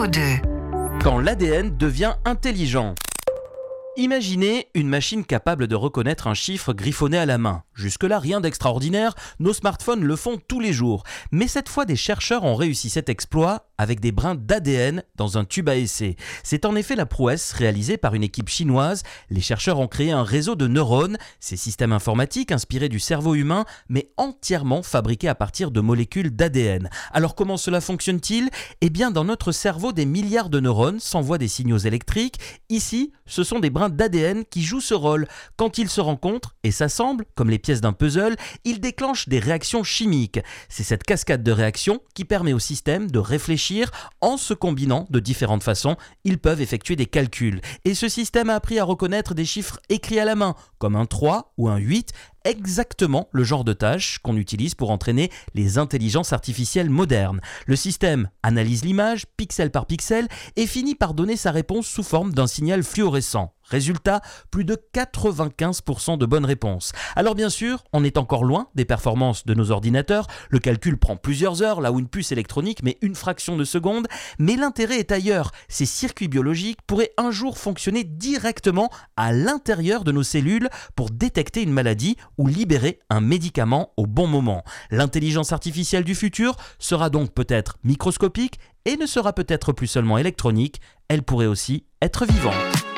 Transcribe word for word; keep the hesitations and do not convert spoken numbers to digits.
numéro deux. Quand l'A D N devient intelligent. Imaginez une machine capable de reconnaître un chiffre griffonné à la main. Jusque-là, rien d'extraordinaire, nos smartphones le font tous les jours. Mais cette fois, des chercheurs ont réussi cet exploit avec des brins d'A D N dans un tube à essai. C'est en effet la prouesse réalisée par une équipe chinoise. Les chercheurs ont créé un réseau de neurones, ces systèmes informatiques inspirés du cerveau humain, mais entièrement fabriqués à partir de molécules d'A D N. Alors comment cela fonctionne-t-il ? Eh bien, dans notre cerveau, des milliards de neurones s'envoient des signaux électriques. Ici, ce sont des brins d'A D N qui jouent ce rôle. Quand ils se rencontrent et s'assemblent, comme les pièces d'un puzzle, ils déclenchent des réactions chimiques. C'est cette cascade de réactions qui permet au système de réfléchir. En se combinant de différentes façons, ils peuvent effectuer des calculs. Et ce système a appris à reconnaître des chiffres écrits à la main, comme un trois ou un huit, exactement le genre de tâche qu'on utilise pour entraîner les intelligences artificielles modernes. Le système analyse l'image, pixel par pixel, et finit par donner sa réponse sous forme d'un signal fluorescent. Résultat, plus de quatre-vingt-quinze pour cent de bonnes réponses. Alors bien sûr, on est encore loin des performances de nos ordinateurs. Le calcul prend plusieurs heures, là où une puce électronique met une fraction de seconde. Mais l'intérêt est ailleurs. Ces circuits biologiques pourraient un jour fonctionner directement à l'intérieur de nos cellules pour détecter une maladie ou libérer un médicament au bon moment. L'intelligence artificielle du futur sera donc peut-être microscopique et ne sera peut-être plus seulement électronique, elle pourrait aussi être vivante.